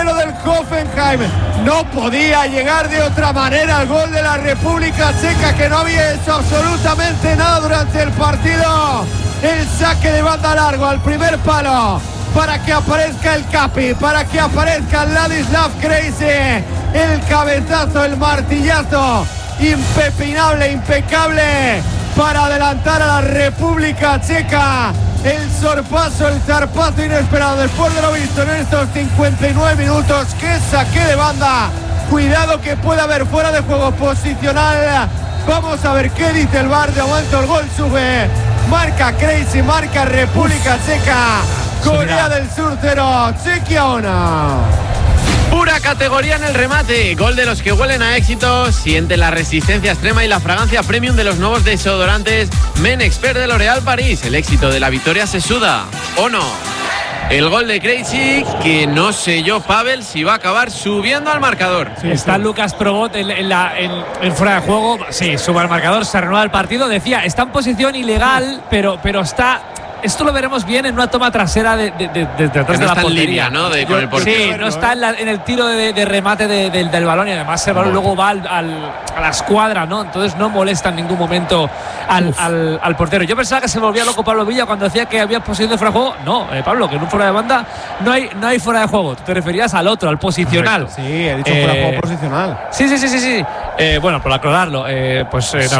portero del Hoffenheim. No podía llegar de otra manera al gol de la República Checa, que no había hecho absolutamente nada durante el partido. El saque de banda largo al primer palo para que aparezca el Capi, para que aparezca Ladislav Krejci. El cabezazo, el martillazo impepinable, impecable para adelantar a la República Checa. El sorpaso, el zarpazo inesperado después de lo visto en estos 59 minutos. ¡Qué saque de banda! Cuidado que puede haber fuera de juego posicional. Vamos a ver qué dice el VAR. De momento el gol sube. Marca Krejci, marca República Checa. Corea del Sur 0, Chequia 1. Pura categoría en el remate. Gol de los que huelen a éxito. Siente la resistencia extrema y la fragancia premium de los nuevos desodorantes Men Expert de L'Oréal París. El éxito de la victoria se suda, ¿o no? El gol de Krejci, que no sé yo, Pavel, si va a acabar subiendo al marcador. Sí, está Lucas Probot en fuera de juego. Sí, sube al marcador, se renueva el partido. Decía, está en posición ilegal, pero está... Esto lo veremos bien en una toma trasera de detrás de la portería, ¿no? Con el sí, no está en el tiro de remate del balón, y además el balón luego va a la escuadra, ¿no? Entonces no molesta en ningún momento al portero. Yo pensaba que se volvía loco Pablo Villa cuando decía que había posición de fuera de juego. No, Pablo, que en un fuera de banda no hay fuera de juego. Tú te referías al otro, al posicional. Sí, he dicho fuera de juego posicional. Sí. Bueno, por aclararlo, pues si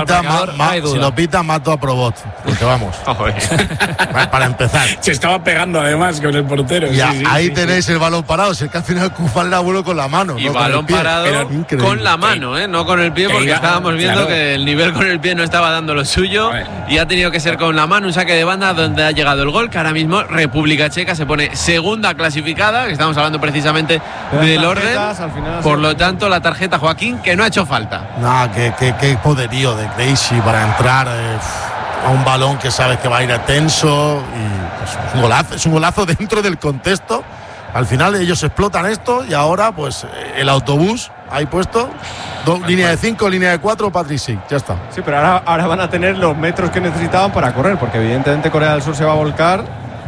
lo pita, mato a Probot. Porque vamos. Para empezar. Se estaba pegando además con el portero. Y ahí tenéis el balón parado. Si es que al final Koufal era bueno con la mano. Y no balón parado con la mano, no con el pie, porque estábamos viendo que el nivel con el pie no estaba dando lo suyo. Y ha tenido que ser con la mano. Un saque de banda donde ha llegado el gol, que ahora mismo República Checa se pone segunda clasificada, que estamos hablando precisamente del orden. Por lo tanto, la tarjeta, Joaquín, que no ha hecho falta. Qué poderío de Krejci para entrar a un balón que sabes que va a ir tenso, y pues, es un golazo dentro del contexto. Al final ellos explotan esto y ahora pues el autobús ahí puesto, línea de 5, línea de 4, Patrick Schick, ya está. Sí, pero ahora van a tener los metros que necesitaban para correr, porque evidentemente Corea del Sur se va a volcar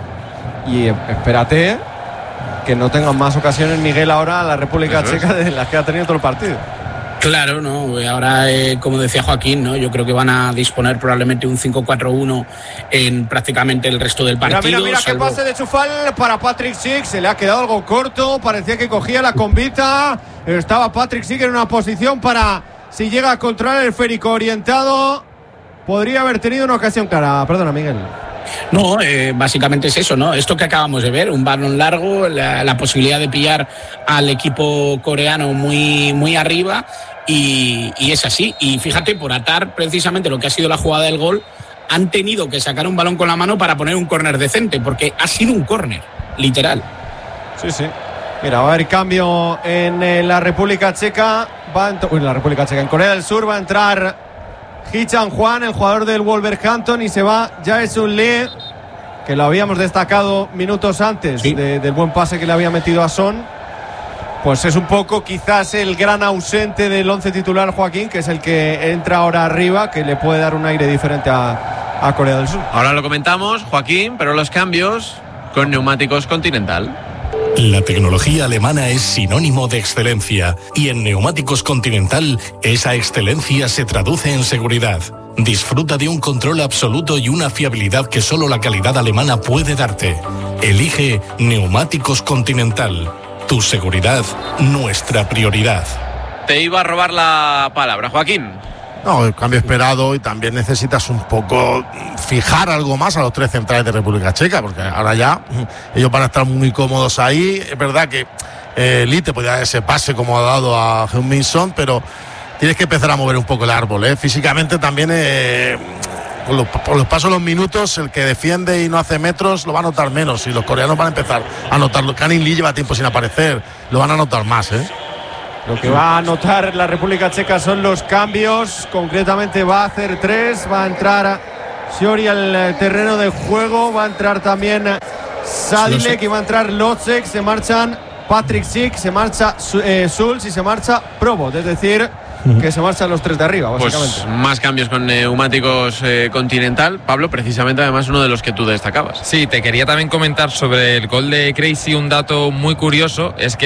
y espérate que no tengan más ocasiones, Miguel, ahora la República Checa de las que ha tenido todo el partido. Claro, ¿no? Ahora, como decía Joaquín, ¿no? Yo creo que van a disponer probablemente un 5-4-1 en prácticamente el resto del partido. Mira qué pase de Chufal para Patrick Schick. Se le ha quedado algo corto, parecía que cogía la convita. Estaba Patrick Schick en una posición para, si llega a controlar el esférico orientado, podría haber tenido una ocasión clara. Perdona, Miguel. No, básicamente es eso, ¿no? Esto que acabamos de ver, un balón largo, la posibilidad de pillar al equipo coreano muy, muy arriba, y es así. Y fíjate, por atar precisamente lo que ha sido la jugada del gol, han tenido que sacar un balón con la mano para poner un córner decente, porque ha sido un córner, literal. Sí. Mira, va a haber cambio en la República Checa. En Corea del Sur va a entrar Hee Chan-hwan, el jugador del Wolverhampton, y se va Jae-Sun Lee, que lo habíamos destacado minutos antes del buen pase que le había metido a Son. Pues es un poco quizás el gran ausente del once titular, Joaquín, que es el que entra ahora arriba, que le puede dar un aire diferente a Corea del Sur. Ahora lo comentamos, Joaquín, pero los cambios con Neumáticos Continental. La tecnología alemana es sinónimo de excelencia, y en Neumáticos Continental esa excelencia se traduce en seguridad. Disfruta de un control absoluto y una fiabilidad que solo la calidad alemana puede darte. Elige Neumáticos Continental. Tu seguridad, nuestra prioridad. Te iba a robar la palabra, Joaquín. No, el cambio esperado, y también necesitas un poco fijar algo más a los tres centrales de República Checa, porque ahora ya ellos van a estar muy cómodos ahí. Es verdad que Lee te podía dar ese pase como ha dado a Heung-min Son, pero tienes que empezar a mover un poco el árbol, Físicamente también, por los pasos de los minutos, el que defiende y no hace metros lo va a notar menos, y los coreanos van a empezar a notarlo. Kanin Lee lleva tiempo sin aparecer, lo van a notar más, Lo que va a notar la República Checa son los cambios. Concretamente va a hacer 3. Va a entrar Siori al terreno de juego. Va a entrar también Sadilek y va a entrar Locek. Se marchan Patrick Schick, se marcha Schulz y se marcha Probot. Es decir, que se marchan los tres de arriba, básicamente. Pues más cambios con Neumáticos Continental. Pablo, precisamente además uno de los que tú destacabas. Sí, te quería también comentar sobre el gol de Krejci. Un dato muy curioso es que